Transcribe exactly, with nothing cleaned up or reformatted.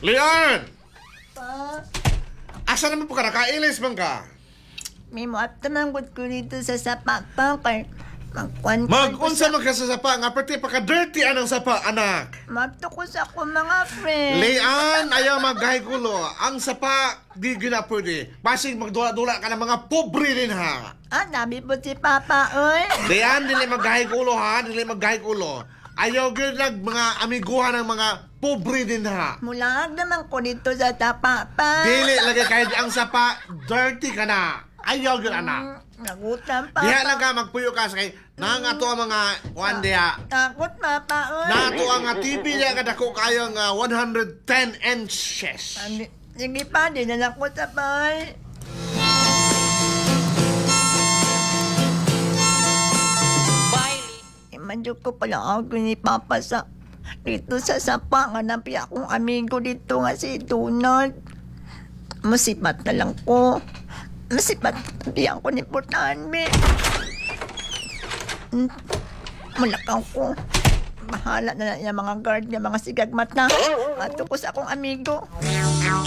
Leon! Pa, Asa naman po ka? Nakailis man ka? may muat naman gud ko dito sa sapa pa kay magkuhan ko. Mag-unsa man ka sa sapa, nga pati pa ka-dirty anang sapa, anak. Magto ko sa ko mga friend. Leon, ayaw maghaykulo. Ang sapa, di gina pwede. Basig magdula-dula ka ng mga pobre din ha. Ah, nabi po si Papa, oy. Leon, dili maghaykulo ha, dili maghaykulo. Ayaw gyud nag mga amiguhan ng mga pobre din ha. Mulag naman ko dito sa sapa pa. Dili lagi kahit ang sapa, dirty ka na. Ayaw gyud anak. Mm, nagutan pa. Diha lang ka magpuyo ka sa kay nang ato ang mga kuan diha. Takot Papa, oy. Nato ang nga T V niya kadako kayo nga one hundred ten inches. Andi- Sige pa, di na lang ko sabay. Imanjok ko pala ako ni Papa sa dito sa sapa nga napi akong amigo dito nga si Donald. Masipat na lang ko. Masipat biyan ko ni Portanme. Hmm, Malakaw ko. Bahala na lang yung mga guard, yung mga sigagmat na. Ato ko sa akong amigo.